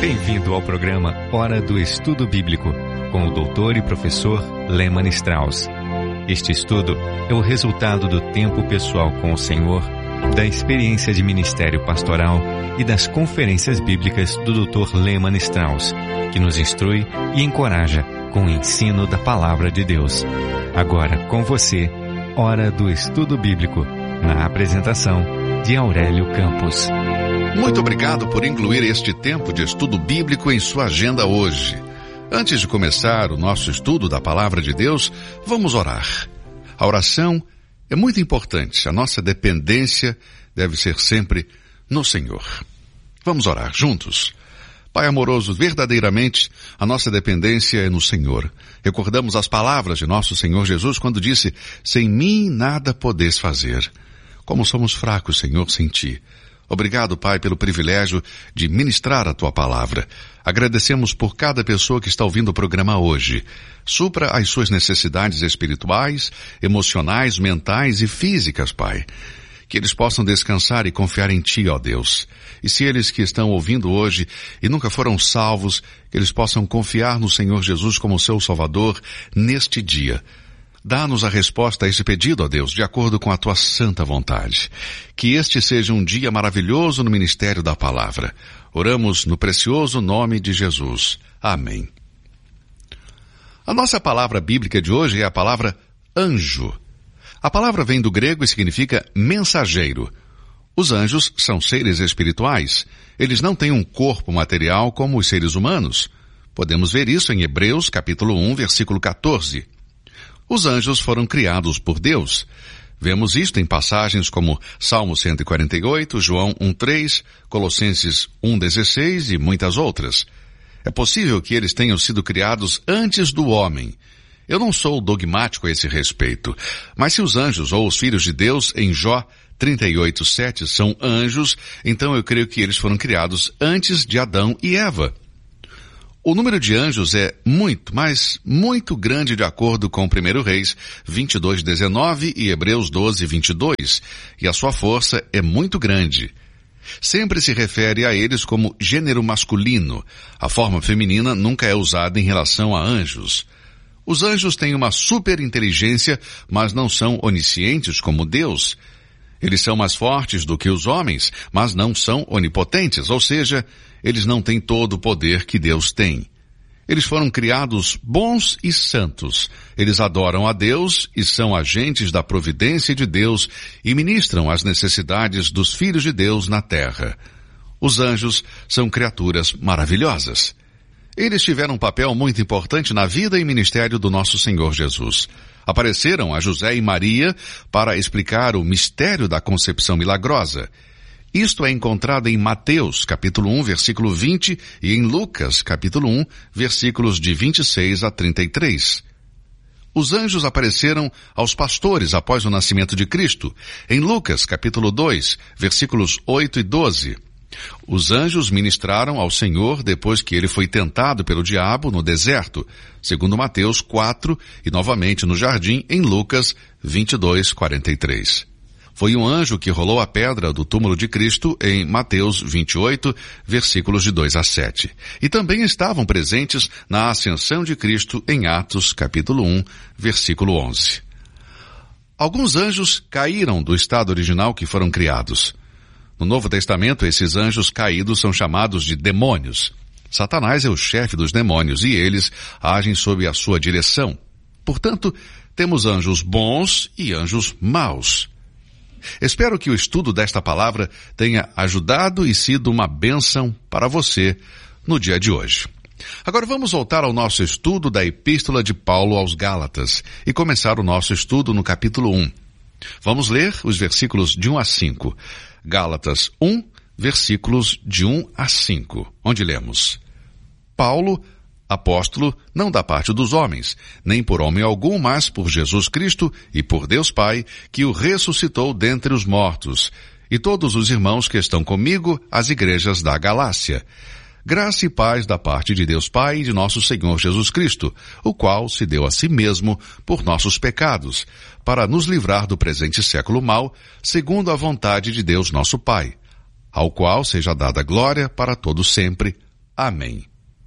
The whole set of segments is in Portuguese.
Bem-vindo ao programa Hora do Estudo Bíblico, com o doutor e professor Lehmann Strauss. Este estudo é o resultado do tempo pessoal com o Senhor, da experiência de ministério pastoral e das conferências bíblicas do Dr. Lehmann Strauss, que nos instrui e encoraja com o ensino da Palavra de Deus. Agora, com você, Hora do Estudo Bíblico, na apresentação de Aurélio Campos. Muito obrigado por incluir este tempo de estudo bíblico em sua agenda hoje. Antes de começar o nosso estudo da Palavra de Deus, vamos orar. A oração é muito importante. A nossa dependência deve ser sempre no Senhor. Vamos orar juntos. Pai amoroso, verdadeiramente, a nossa dependência é no Senhor. Recordamos as palavras de nosso Senhor Jesus quando disse: sem mim nada podes fazer. Como somos fracos, Senhor, sem Ti. Obrigado, Pai, pelo privilégio de ministrar a Tua palavra. Agradecemos por cada pessoa que está ouvindo o programa hoje. Supra as suas necessidades espirituais, emocionais, mentais e físicas, Pai. Que eles possam descansar e confiar em Ti, ó Deus. E se eles que estão ouvindo hoje e nunca foram salvos, que eles possam confiar no Senhor Jesus como seu Salvador neste dia. Dá-nos a resposta a esse pedido, ó Deus, de acordo com a Tua santa vontade. Que este seja um dia maravilhoso no ministério da palavra. Oramos no precioso nome de Jesus. Amém. A nossa palavra bíblica de hoje é a palavra anjo. A palavra vem do grego e significa mensageiro. Os anjos são seres espirituais. Eles não têm um corpo material como os seres humanos. Podemos ver isso em Hebreus, capítulo 1, versículo 14. Os anjos foram criados por Deus. Vemos isto em passagens como Salmo 148, João 1:3, Colossenses 1:16 e muitas outras. É possível que eles tenham sido criados antes do homem. Eu não sou dogmático a esse respeito, mas se os anjos ou os filhos de Deus em Jó 38:7 são anjos, então eu creio que eles foram criados antes de Adão e Eva. O número de anjos é muito, mas muito grande de acordo com 1 Reis 22:19 e Hebreus 12:22, e a sua força é muito grande. Sempre se refere a eles como gênero masculino. A forma feminina nunca é usada em relação a anjos. Os anjos têm uma superinteligência, mas não são oniscientes como Deus. Eles são mais fortes do que os homens, mas não são onipotentes, ou seja, eles não têm todo o poder que Deus tem. Eles foram criados bons e santos. Eles adoram a Deus e são agentes da providência de Deus e ministram as necessidades dos filhos de Deus na terra. Os anjos são criaturas maravilhosas. Eles tiveram um papel muito importante na vida e ministério do nosso Senhor Jesus. Apareceram a José e Maria para explicar o mistério da concepção milagrosa. Isto é encontrado em Mateus, capítulo 1, versículo 20, e em Lucas, capítulo 1, versículos de 26 a 33. Os anjos apareceram aos pastores após o nascimento de Cristo, em Lucas, capítulo 2, versículos 8 e 12. Os anjos ministraram ao Senhor depois que ele foi tentado pelo diabo no deserto, segundo Mateus 4, e novamente no jardim em Lucas 22:43. Foi um anjo que rolou a pedra do túmulo de Cristo em Mateus 28, versículos de 2 a 7. E também estavam presentes na ascensão de Cristo em Atos, capítulo 1, versículo 11. Alguns anjos caíram do estado original que foram criados. No Novo Testamento, esses anjos caídos são chamados de demônios. Satanás é o chefe dos demônios e eles agem sob a sua direção. Portanto, temos anjos bons e anjos maus. Espero que o estudo desta palavra tenha ajudado e sido uma bênção para você no dia de hoje. Agora vamos voltar ao nosso estudo da Epístola de Paulo aos Gálatas e começar o nosso estudo no capítulo 1. Vamos ler os versículos de 1 a 5. Gálatas 1, versículos de 1 a 5, onde lemos: Paulo, apóstolo, não da parte dos homens, nem por homem algum, mas por Jesus Cristo e por Deus Pai, que o ressuscitou dentre os mortos, e todos os irmãos que estão comigo, as igrejas da Galácia. Graça e paz da parte de Deus Pai e de nosso Senhor Jesus Cristo, o qual se deu a si mesmo por nossos pecados, para nos livrar do presente século mau, segundo a vontade de Deus nosso Pai, ao qual seja dada glória para todo sempre. Amém.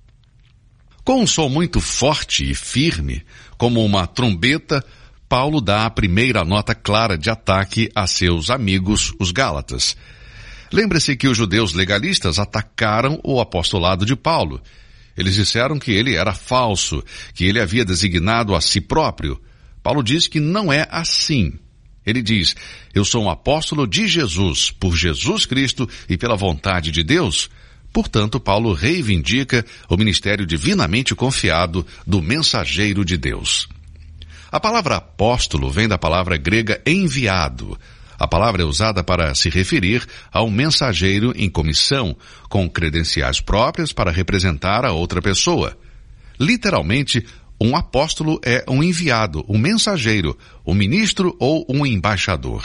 Com um som muito forte e firme, como uma trombeta, Paulo dá a primeira nota clara de ataque a seus amigos, os Gálatas. Lembre-se que os judeus legalistas atacaram o apostolado de Paulo. Eles disseram que ele era falso, que ele havia designado a si próprio. Paulo diz que não é assim. Ele diz: eu sou um apóstolo de Jesus, por Jesus Cristo e pela vontade de Deus. Portanto, Paulo reivindica o ministério divinamente confiado do mensageiro de Deus. A palavra apóstolo vem da palavra grega enviado. A palavra é usada para se referir a um mensageiro em comissão, com credenciais próprias para representar a outra pessoa. Literalmente, um apóstolo é um enviado, um mensageiro, um ministro ou um embaixador.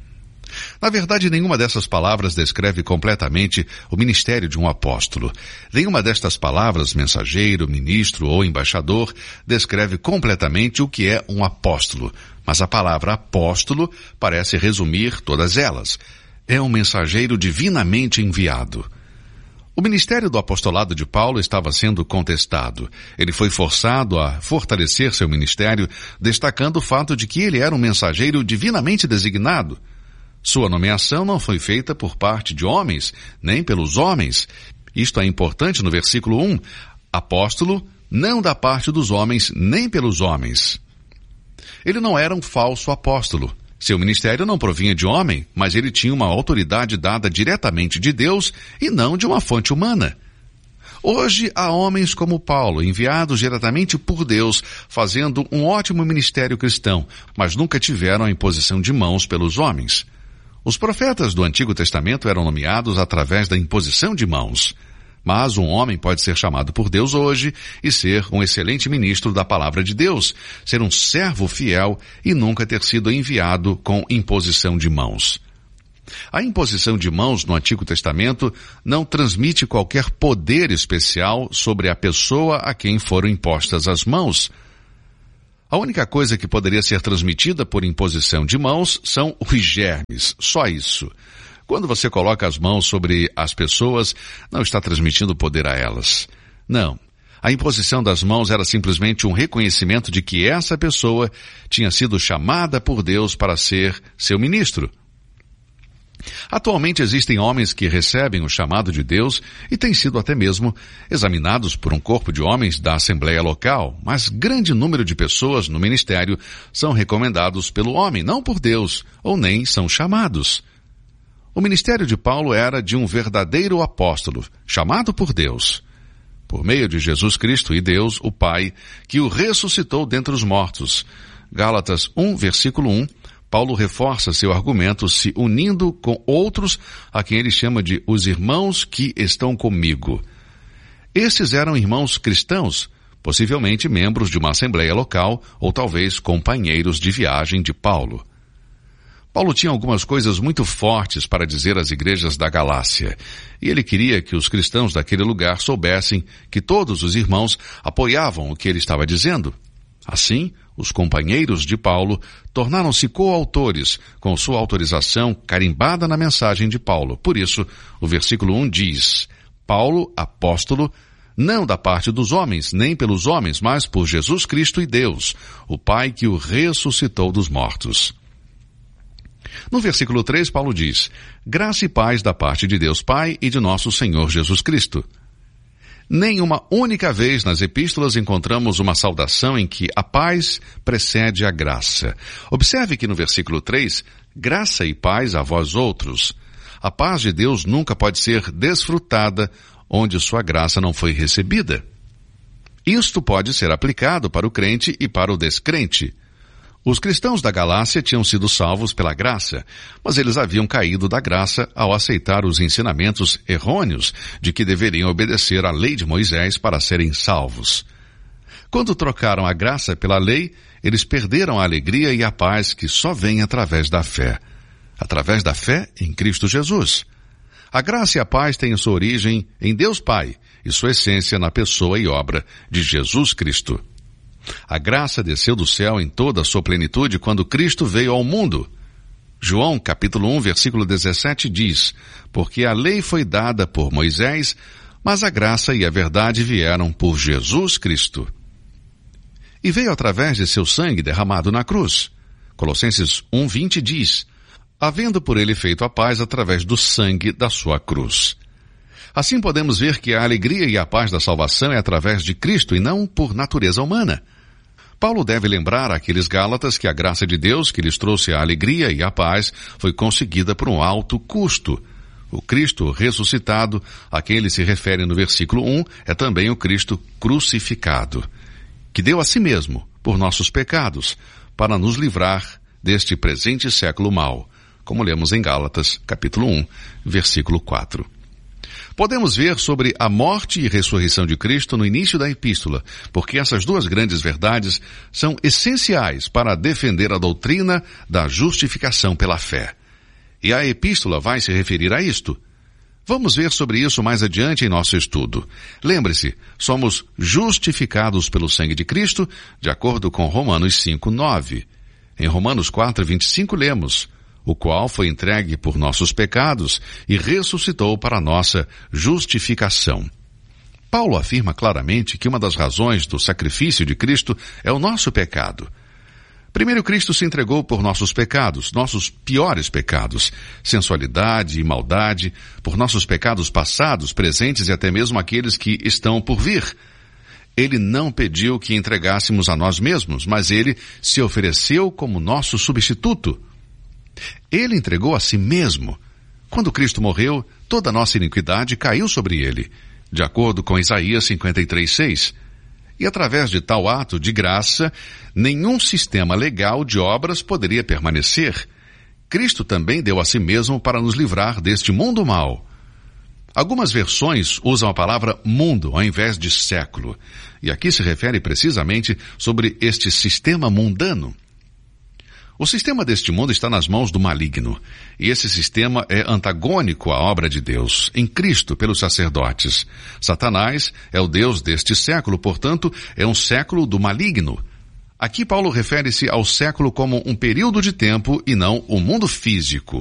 Na verdade, nenhuma dessas palavras descreve completamente o ministério de um apóstolo. Nenhuma destas palavras, mensageiro, ministro ou embaixador, descreve completamente o que é um apóstolo. Mas a palavra apóstolo parece resumir todas elas. É um mensageiro divinamente enviado. O ministério do apostolado de Paulo estava sendo contestado. Ele foi forçado a fortalecer seu ministério, destacando o fato de que ele era um mensageiro divinamente designado. Sua nomeação não foi feita por parte de homens, nem pelos homens. Isto é importante no versículo 1. Apóstolo, não da parte dos homens, nem pelos homens. Ele não era um falso apóstolo. Seu ministério não provinha de homem, mas ele tinha uma autoridade dada diretamente de Deus e não de uma fonte humana. Hoje há homens como Paulo, enviados diretamente por Deus, fazendo um ótimo ministério cristão, mas nunca tiveram a imposição de mãos pelos homens. Os profetas do Antigo Testamento eram nomeados através da imposição de mãos. Mas um homem pode ser chamado por Deus hoje e ser um excelente ministro da palavra de Deus, ser um servo fiel e nunca ter sido enviado com imposição de mãos. A imposição de mãos no Antigo Testamento não transmite qualquer poder especial sobre a pessoa a quem foram impostas as mãos. A única coisa que poderia ser transmitida por imposição de mãos são os germes, só isso. Quando você coloca as mãos sobre as pessoas, não está transmitindo poder a elas. Não. A imposição das mãos era simplesmente um reconhecimento de que essa pessoa tinha sido chamada por Deus para ser seu ministro. Atualmente existem homens que recebem o chamado de Deus e têm sido até mesmo examinados por um corpo de homens da Assembleia Local, mas grande número de pessoas no ministério são recomendados pelo homem, não por Deus, ou nem são chamados. O ministério de Paulo era de um verdadeiro apóstolo, chamado por Deus, por meio de Jesus Cristo e Deus, o Pai, que o ressuscitou dentre os mortos. Gálatas 1, versículo 1, Paulo reforça seu argumento se unindo com outros a quem ele chama de os irmãos que estão comigo. Estes eram irmãos cristãos, possivelmente membros de uma assembleia local ou talvez companheiros de viagem de Paulo. Paulo tinha algumas coisas muito fortes para dizer às igrejas da Galácia, e ele queria que os cristãos daquele lugar soubessem que todos os irmãos apoiavam o que ele estava dizendo. Assim, os companheiros de Paulo tornaram-se coautores, com sua autorização carimbada na mensagem de Paulo. Por isso, o versículo 1 diz: Paulo, apóstolo, não da parte dos homens, nem pelos homens, mas por Jesus Cristo e Deus, o Pai que o ressuscitou dos mortos. No versículo 3, Paulo diz: graça e paz da parte de Deus Pai e de nosso Senhor Jesus Cristo. Nem uma única vez nas epístolas encontramos uma saudação em que a paz precede a graça. Observe que no versículo 3, graça e paz a vós outros. A paz de Deus nunca pode ser desfrutada onde sua graça não foi recebida. Isto pode ser aplicado para o crente e para o descrente. Os cristãos da Galácia tinham sido salvos pela graça, mas eles haviam caído da graça ao aceitar os ensinamentos errôneos de que deveriam obedecer à lei de Moisés para serem salvos. Quando trocaram a graça pela lei, eles perderam a alegria e a paz que só vem através da fé. Através da fé em Cristo Jesus. A graça e a paz têm sua origem em Deus Pai e sua essência na pessoa e obra de Jesus Cristo. A graça desceu do céu em toda a sua plenitude quando Cristo veio ao mundo. João, capítulo 1, versículo 17 diz: porque a lei foi dada por Moisés, mas a graça e a verdade vieram por Jesus Cristo. E veio através de seu sangue derramado na cruz. Colossenses 1:20 diz: havendo por ele feito a paz através do sangue da sua cruz. Assim podemos ver que a alegria e a paz da salvação é através de Cristo e não por natureza humana. Paulo deve lembrar àqueles Gálatas que a graça de Deus que lhes trouxe a alegria e a paz foi conseguida por um alto custo. O Cristo ressuscitado, a quem ele se refere no versículo 1, é também o Cristo crucificado, que deu a si mesmo por nossos pecados, para nos livrar deste presente século mau, como lemos em Gálatas, capítulo 1, versículo 4. Podemos ver sobre a morte e ressurreição de Cristo no início da epístola, porque essas duas grandes verdades são essenciais para defender a doutrina da justificação pela fé. E a epístola vai se referir a isto. Vamos ver sobre isso mais adiante em nosso estudo. Lembre-se, somos justificados pelo sangue de Cristo, de acordo com Romanos 5:9. Em Romanos 4:25 lemos: o qual foi entregue por nossos pecados e ressuscitou para nossa justificação. Paulo afirma claramente que uma das razões do sacrifício de Cristo é o nosso pecado. Primeiro, Cristo se entregou por nossos pecados, nossos piores pecados, sensualidade e maldade, por nossos pecados passados, presentes e até mesmo aqueles que estão por vir. Ele não pediu que entregássemos a nós mesmos, mas ele se ofereceu como nosso substituto. Ele entregou a si mesmo. Quando Cristo morreu, toda a nossa iniquidade caiu sobre ele, de acordo com Isaías 53:6. E através de tal ato de graça, nenhum sistema legal de obras poderia permanecer. Cristo também deu a si mesmo para nos livrar deste mundo mau. Algumas versões usam a palavra mundo ao invés de século, e aqui se refere precisamente sobre este sistema mundano. O sistema deste mundo está nas mãos do maligno, e esse sistema é antagônico à obra de Deus, em Cristo, pelos sacerdotes. Satanás é o Deus deste século, portanto, é um século do maligno. Aqui Paulo refere-se ao século como um período de tempo e não o mundo físico.